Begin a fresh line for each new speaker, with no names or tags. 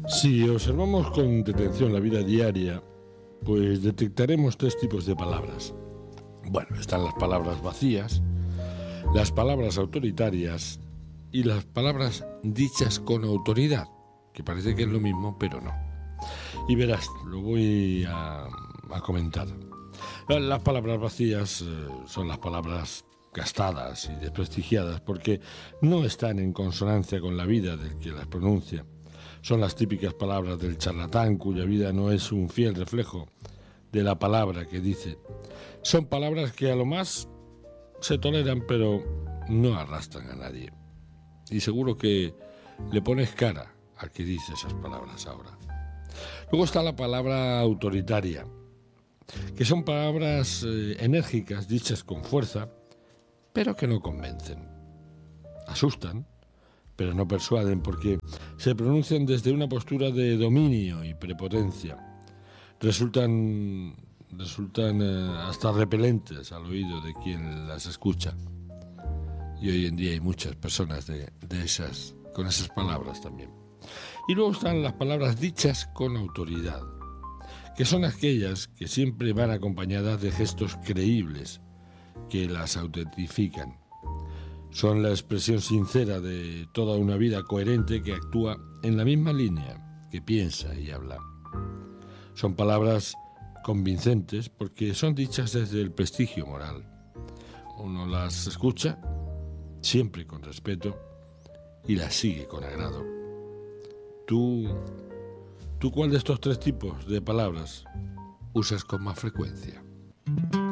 Si observamos con detención la vida diaria, pues detectaremos tres tipos de palabras. Bueno, están las palabras vacías, las palabras autoritarias y las palabras dichas con autoridad, que parece que es lo mismo, pero no. Y verás, lo voy a comentar. Las palabras vacías son las palabras gastadas y desprestigiadas porque no están en consonancia con la vida del que las pronuncia. Son las típicas palabras del charlatán cuya vida no es un fiel reflejo de la palabra que dice. Son palabras que a lo más se toleran pero no arrastran a nadie. Y seguro que le pones cara al que dice esas palabras ahora. Luego está la palabra autoritaria, que son palabras enérgicas, dichas con fuerza, pero que no convencen. Asustan, pero no persuaden porque se pronuncian desde una postura de dominio y prepotencia. Resultan hasta repelentes al oído de quien las escucha. Y hoy en día hay muchas personas con esas palabras también. Y luego están las palabras dichas con autoridad, que son aquellas que siempre van acompañadas de gestos creíbles que las autentifican. Son la expresión sincera de toda una vida coherente que actúa en la misma línea, que piensa y habla. Son palabras convincentes porque son dichas desde el prestigio moral. Uno las escucha siempre con respeto y las sigue con agrado. ¿Tú cuál de estos tres tipos de palabras usas con más frecuencia?